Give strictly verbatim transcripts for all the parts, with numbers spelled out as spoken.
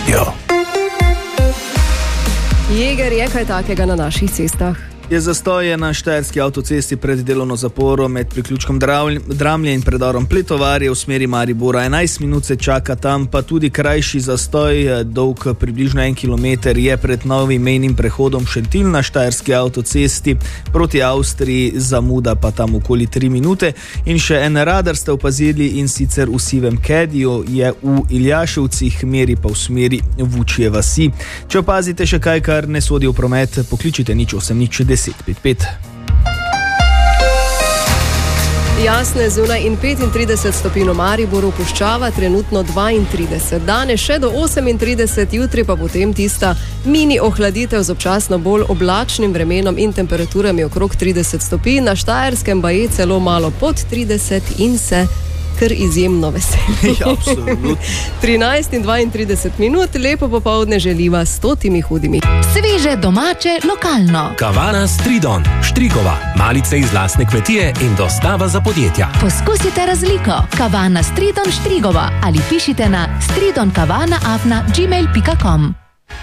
radio. Jeger je kaj takega na naših cestah? Je zastoj na štajerski avtocesti pred delovno zaporo med priključkom Dramlje in predorom Pletovarje v smeri Maribora. enajst minut se čaka tam, pa tudi krajši zastoj, dolg približno en kilometer, je pred novim mejnim prehodom Šentilj na štajerski avtocesti. Proti Avstriji zamuda pa tam okoli tri minute. In še en radar ste opazili, in sicer v Sivem Kediju, je v Iljaševcih, meri pa v smeri Vučje vasi. Če opazite še kaj, kar ne sodi v promet, pokličite nič osem nič deset pet pet. Jasno je zunaj in petintrideset stopinj v Mariboru, puščava trenutno dvaintrideset. Danes še do osemintrideset, jutri pa potem tista mini ohladitev z občasno bolj oblačnim vremenom in temperaturami okrog trideset stopinj, na Štajerskem baje celo malo pod trideset in se kar izjemno veseli. Ja, absolutno. trinajst in dvaintrideset minut, lepo popoldne želiva s stotimi hudimi. Sveže, domače, lokalno. Kavana Stridon, Štrigova, malice iz lastne kmetije in dostava za podjetja. Poskusite razliko. Kavana Stridon, Štrigova ali pišite na stridonkavana afna gmail pika com.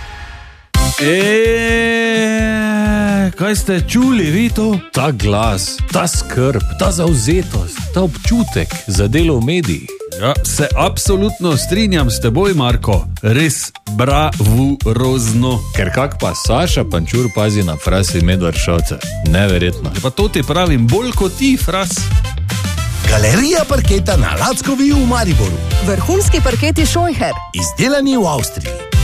Eee, kaj ste čuli, vi to? Ta glas, ta skrb, ta zauzetost, ta občutek za delo v medijih. Ja, se absolutno strinjam s teboj, Marko. Res bravurozno. Ker kak pa Saša Pančur pazi na frasi Medvaršavce. Neverjetno. Ja, pa to ti pravim, bolj kot ti, fras. Galerija parketa na Lackovi v Mariboru. Vrhunski parketi Scheucher. Izdelani v Avstriji.